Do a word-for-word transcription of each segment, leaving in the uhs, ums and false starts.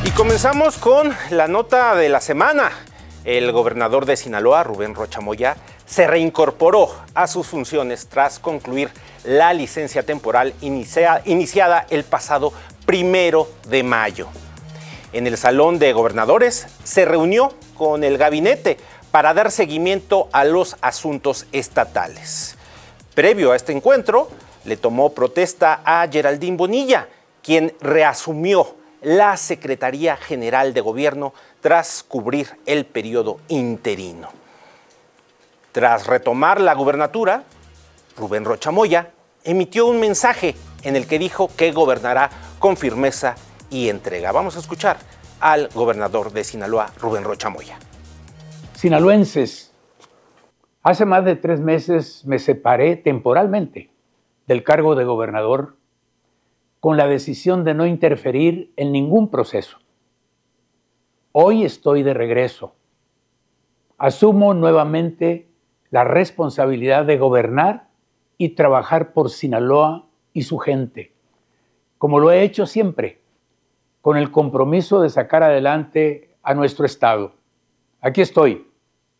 Y comenzamos con la nota de la semana. El gobernador de Sinaloa, Rubén Rocha Moya, se reincorporó a sus funciones tras concluir la licencia temporal inicia, iniciada el pasado primero de mayo. En el Salón de Gobernadores se reunió con el gabinete para dar seguimiento a los asuntos estatales. Previo a este encuentro, le tomó protesta a Geraldine Bonilla, quien reasumió la Secretaría General de Gobierno tras cubrir el periodo interino. Tras retomar la gubernatura, Rubén Rocha Moya emitió un mensaje en el que dijo que gobernará con firmeza y entrega. Vamos a escuchar al gobernador de Sinaloa, Rubén Rocha Moya. Sinaloenses, hace más de tres meses me separé temporalmente del cargo de gobernador con la decisión de no interferir en ningún proceso. Hoy estoy de regreso. Asumo nuevamente la responsabilidad de gobernar y trabajar por Sinaloa y su gente, como lo he hecho siempre, con el compromiso de sacar adelante a nuestro estado. Aquí estoy.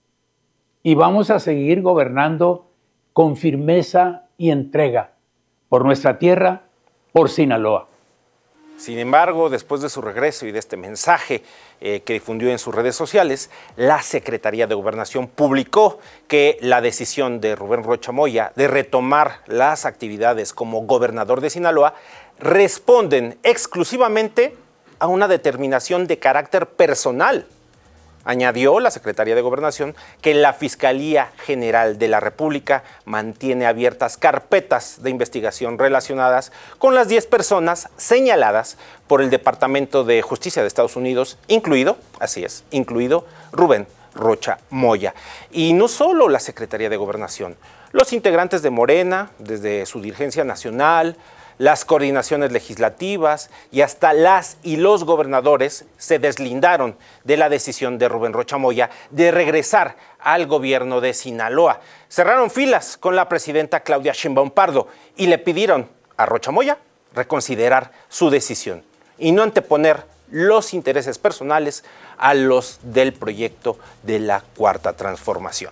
Y vamos a seguir gobernando con firmeza y entrega por nuestra tierra, por Sinaloa. Sin embargo, después de su regreso y de este mensaje eh, que difundió en sus redes sociales, la Secretaría de Gobernación publicó que la decisión de Rubén Rocha Moya de retomar las actividades como gobernador de Sinaloa responden exclusivamente a una determinación de carácter personal. Añadió la Secretaría de Gobernación que la Fiscalía General de la República mantiene abiertas carpetas de investigación relacionadas con las diez personas señaladas por el Departamento de Justicia de Estados Unidos, incluido, así es, incluido Rubén Rocha Moya. Y no solo la Secretaría de Gobernación, los integrantes de Morena, desde su dirigencia nacional, las coordinaciones legislativas y hasta las y los gobernadores se deslindaron de la decisión de Rubén Rocha Moya de regresar al gobierno de Sinaloa. Cerraron filas con la presidenta Claudia Sheinbaum Pardo y le pidieron a Rocha Moya reconsiderar su decisión y no anteponer los intereses personales a los del proyecto de la Cuarta Transformación.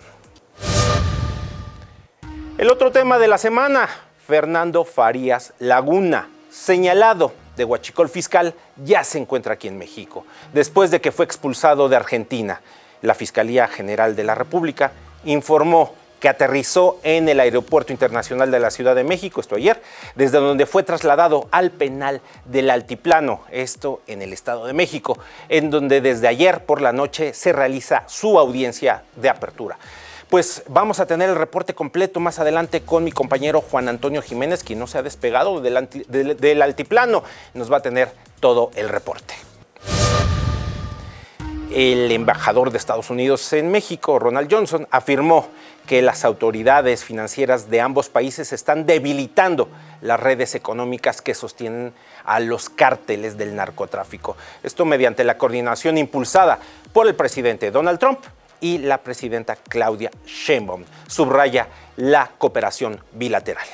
El otro tema de la semana: Fernando Farías Laguna, señalado de huachicol fiscal, ya se encuentra aquí en México, después de que fue expulsado de Argentina. La Fiscalía General de la República informó que aterrizó en el Aeropuerto Internacional de la Ciudad de México, esto ayer, desde donde fue trasladado al penal del Altiplano, esto en el Estado de México, en donde desde ayer por la noche se realiza su audiencia de apertura. Pues vamos a tener el reporte completo más adelante con mi compañero Juan Antonio Jiménez, quien no se ha despegado del, anti, del, del altiplano. Nos va a tener todo el reporte. El embajador de Estados Unidos en México, Ronald Johnson, afirmó que las autoridades financieras de ambos países están debilitando las redes económicas que sostienen a los cárteles del narcotráfico. Esto mediante la coordinación impulsada por el presidente Donald Trump y la presidenta Claudia Sheinbaum. Subraya la cooperación bilateral.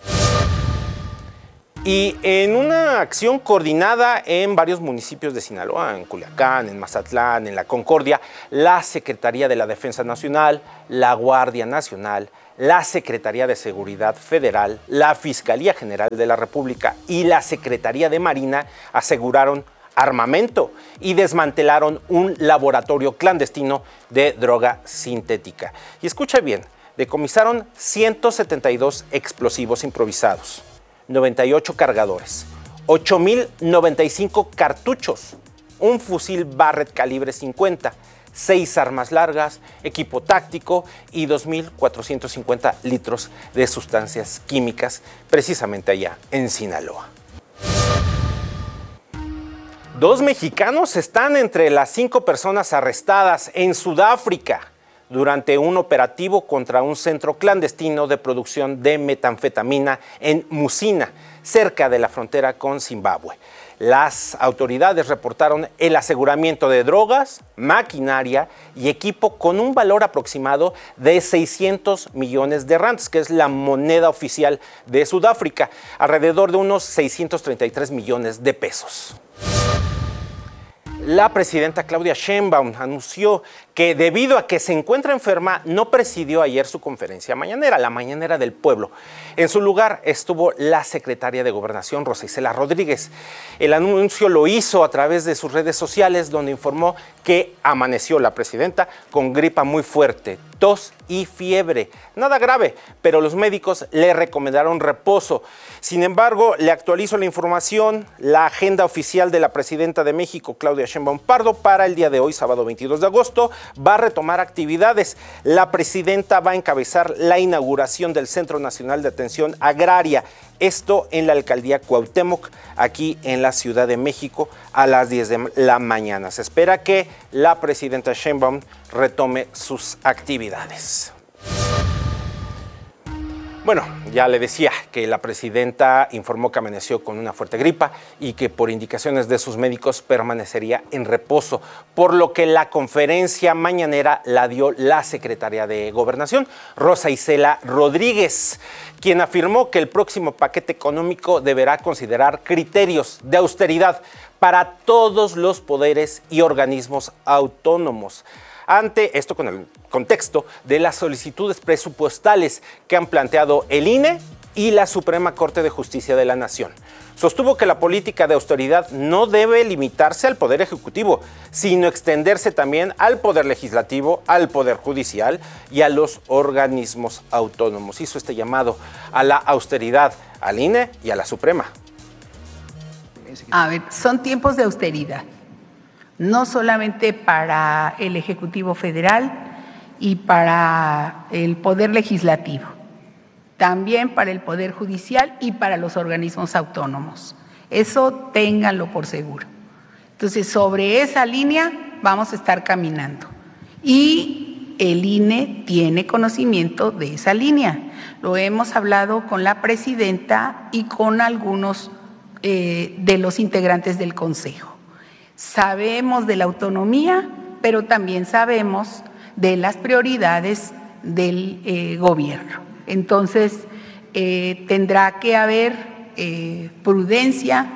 Y en una acción coordinada en varios municipios de Sinaloa, en Culiacán, en Mazatlán, en La Concordia, la Secretaría de la Defensa Nacional, la Guardia Nacional, la Secretaría de Seguridad Federal, la Fiscalía General de la República y la Secretaría de Marina aseguraron armamento y desmantelaron un laboratorio clandestino de droga sintética. Y escucha bien, decomisaron ciento setenta y dos explosivos improvisados, noventa y ocho cargadores, ocho mil noventa y cinco cartuchos, un fusil Barrett calibre cincuenta, seis armas largas, equipo táctico y dos mil cuatrocientos cincuenta litros de sustancias químicas, precisamente allá en Sinaloa. Dos mexicanos están entre las cinco personas arrestadas en Sudáfrica durante un operativo contra un centro clandestino de producción de metanfetamina en Musina, cerca de la frontera con Zimbabue. Las autoridades reportaron el aseguramiento de drogas, maquinaria y equipo con un valor aproximado de seiscientos millones de rands, que es la moneda oficial de Sudáfrica, alrededor de unos seiscientos treinta y tres millones de pesos. La presidenta Claudia Sheinbaum anunció que debido a que se encuentra enferma, no presidió ayer su conferencia mañanera, la mañanera del pueblo. En su lugar estuvo la secretaria de Gobernación, Rosa Isela Rodríguez. El anuncio lo hizo a través de sus redes sociales, donde informó que amaneció la presidenta con gripa muy fuerte, tos y fiebre. Nada grave, pero los médicos le recomendaron reposo. Sin embargo, le actualizo la información, la agenda oficial de la presidenta de México, Claudia Sheinbaum Pardo, para el día de hoy, sábado veintidós de agosto, va a retomar actividades. La presidenta va a encabezar la inauguración del Centro Nacional de Atención Agraria, esto en la alcaldía Cuauhtémoc, aquí en la Ciudad de México, a las diez de la mañana. Se espera que la presidenta Sheinbaum retome sus actividades. Bueno, ya le decía que la presidenta informó que amaneció con una fuerte gripa y que por indicaciones de sus médicos permanecería en reposo, por lo que la conferencia mañanera la dio la secretaria de Gobernación, Rosa Isela Rodríguez, quien afirmó que el próximo paquete económico deberá considerar criterios de austeridad para todos los poderes y organismos autónomos. Ante esto, con el contexto de las solicitudes presupuestales que han planteado el I N E y la Suprema Corte de Justicia de la Nación. Sostuvo que la política de austeridad no debe limitarse al Poder Ejecutivo, sino extenderse también al Poder Legislativo, al Poder Judicial y a los organismos autónomos. Hizo este llamado a la austeridad al I N E y a la Suprema. A ver, son tiempos de austeridad. No solamente para el Ejecutivo Federal y para el Poder Legislativo, también para el Poder Judicial y para los organismos autónomos. Eso ténganlo por seguro. Entonces, sobre esa línea vamos a estar caminando. Y el I N E tiene conocimiento de esa línea. Lo hemos hablado con la presidenta y con algunos eh, de los integrantes del Consejo. Sabemos de la autonomía, pero también sabemos de las prioridades del eh, gobierno. Entonces, eh, tendrá que haber eh, prudencia.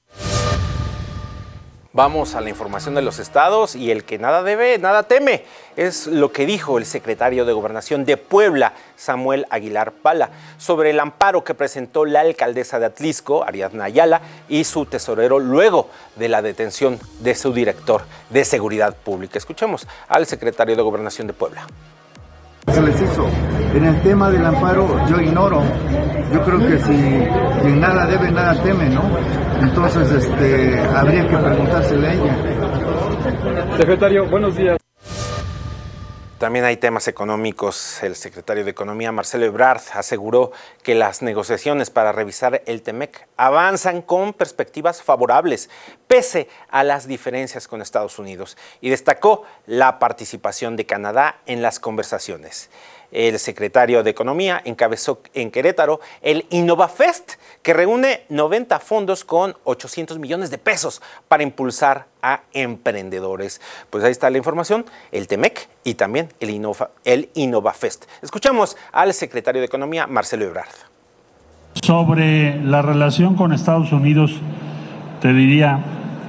Vamos a la información de los estados y el que nada debe, nada teme. Es lo que dijo el secretario de Gobernación de Puebla, Samuel Aguilar Pala, sobre el amparo que presentó la alcaldesa de Atlixco, Ariadna Ayala, y su tesorero luego de la detención de su director de Seguridad Pública. Escuchemos al secretario de Gobernación de Puebla. Se les hizo. En el tema del amparo yo ignoro. Yo creo que si quien nada debe, nada teme, ¿no? Entonces este, habría que preguntársele a ella. Secretario, buenos días. También hay temas económicos. El secretario de Economía, Marcelo Ebrard, aseguró que las negociaciones para revisar el TEMEC avanzan con perspectivas favorables, pese a las diferencias con Estados Unidos, y destacó la participación de Canadá en las conversaciones. El secretario de Economía encabezó en Querétaro el InnovaFest, que reúne noventa fondos con ochocientos millones de pesos para impulsar a emprendedores. Pues ahí está la información, el TEMEC y también el, Innova, el InnovaFest. Escuchamos al secretario de Economía, Marcelo Ebrard. Sobre la relación con Estados Unidos, te diría,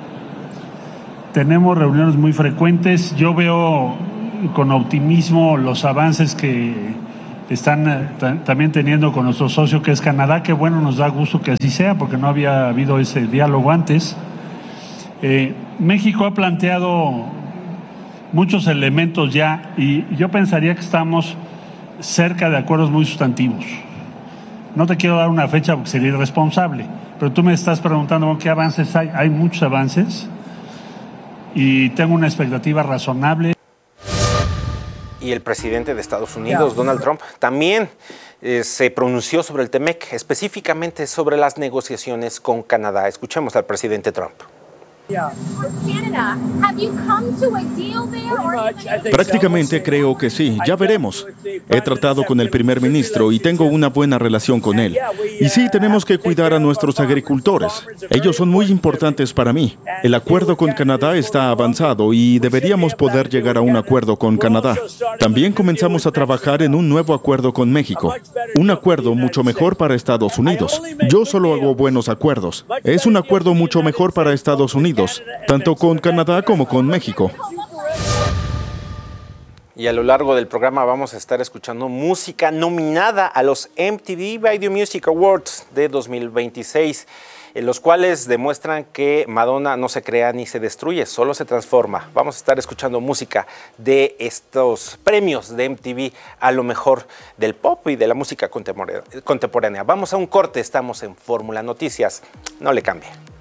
tenemos reuniones muy frecuentes. Yo veo con optimismo los avances que están t- también teniendo con nuestro socio que es Canadá, que bueno, nos da gusto que así sea, porque no había habido ese diálogo antes. Eh, México ha planteado muchos elementos ya y yo pensaría que estamos cerca de acuerdos muy sustantivos. No te quiero dar una fecha porque sería irresponsable, pero tú me estás preguntando qué avances hay. Hay muchos avances y tengo una expectativa razonable. Y el presidente de Estados Unidos, Donald Trump, también eh, se pronunció sobre el TEMEC, específicamente sobre las negociaciones con Canadá. Escuchemos al presidente Trump. Prácticamente creo que sí, ya veremos. He tratado con el primer ministro y tengo una buena relación con él. Y sí, tenemos que cuidar a nuestros agricultores. Ellos son muy importantes para mí. El acuerdo con Canadá está avanzado y deberíamos poder llegar a un acuerdo con Canadá. También comenzamos a trabajar en un nuevo acuerdo con México. Un acuerdo mucho mejor para Estados Unidos. Yo solo hago buenos acuerdos. Es un acuerdo mucho mejor para Estados Unidos. Unidos, tanto con Canadá como con México. Y a lo largo del programa vamos a estar escuchando música nominada a los M T V Video Music Awards de dos mil veintiséis, en los cuales demuestran que Madonna no se crea ni se destruye, solo se transforma. Vamos a estar escuchando música de estos premios de M T V a lo mejor del pop y de la música contemporánea. Vamos a un corte, estamos en Fórmula Noticias, no le cambie.